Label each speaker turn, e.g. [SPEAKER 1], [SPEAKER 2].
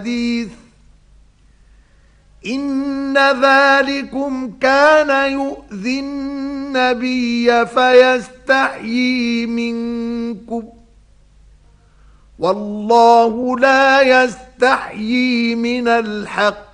[SPEAKER 1] حديث إن ذلكم كان يؤذي النبي فيستحيي منكم والله لا يستحيي من الحق